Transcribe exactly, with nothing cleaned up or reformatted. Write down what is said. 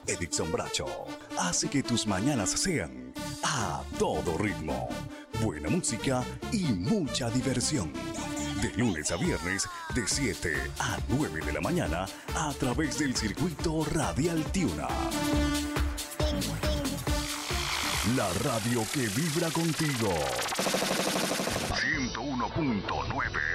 Edixon Bracho hace que tus mañanas sean a todo ritmo. Buena música y mucha diversión. De lunes a viernes, de siete a nueve de la mañana, a través del circuito Radial Tiuna. La radio que vibra contigo. ciento uno punto nueve